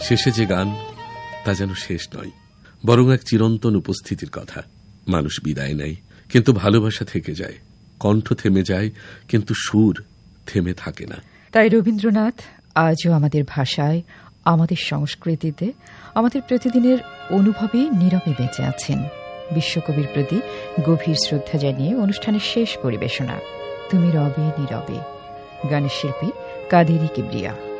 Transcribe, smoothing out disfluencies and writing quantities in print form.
শেষে যে গান তা যেন শেষ নয়, বরং এক চিরন্তন উপস্থিতির কথা। মানুষ বিদায় নেয়, কিন্তু ভালোবাসা থেকে যায়। কণ্ঠ থেমে যায়, কিন্তু সুর থেমে থাকে না। তাই রবীন্দ্রনাথ আজও আমাদের ভাষায়, আমাদের সংস্কৃতিতে, আমাদের প্রতিদিনের অনুভবে নীরবে বেঁচে আছেন। বিশ্বকবির প্রতি গভীর শ্রদ্ধা জানিয়ে অনুষ্ঠানের শেষ পরিবেশনা তুমি রবে নীরবে, গানের শিল্পী কাদেরী কিবরিয়া।